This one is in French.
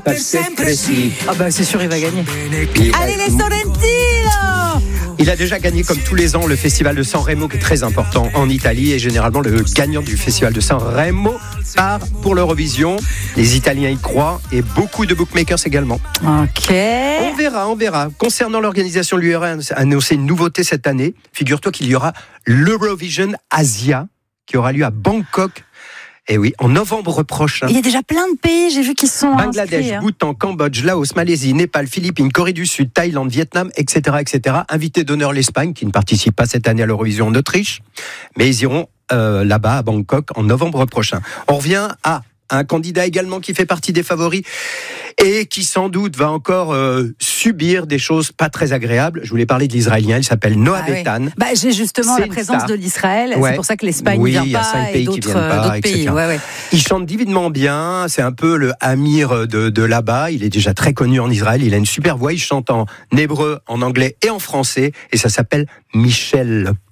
Ah bah c'est sûr, il va gagner. Allez les Sorrentino! Il a déjà gagné comme tous les ans le festival de Sanremo qui est très important en Italie et généralement le gagnant du festival de Sanremo part pour l'Eurovision. Les Italiens y croient et beaucoup de bookmakers également. Ok. On verra. Concernant l'organisation, lui aurait annoncé une nouveauté cette année. Figure-toi qu'il y aura l'Eurovision Asia qui aura lieu à Bangkok. Et oui, en novembre prochain. Il y a déjà plein de pays, j'ai vu qu'ils sont Bangladesh, inscrits, Bhoutan, Cambodge, Laos, Malaisie, Népal, Philippines, Corée du Sud, Thaïlande, Vietnam, etc., etc. Invité d'honneur l'Espagne, qui ne participe pas cette année à l'Eurovision en Autriche. Mais ils iront là-bas, à Bangkok, en novembre prochain. On revient à un candidat également qui fait partie des favoris et qui sans doute va encore subir des choses pas très agréables. Je voulais parler de l'Israélien, il s'appelle Noah Bétan. Oui. Bah, j'ai justement la présence de l'Israël, c'est pour ça que l'Espagne ne vient pas, il y a 5 pays qui viennent pas, pays. etc. Ouais. Il chante divinement bien, c'est un peu le Amir de là-bas, il est déjà très connu en Israël, il a une super voix, il chante en hébreu, en anglais et en français, et ça s'appelle Michel.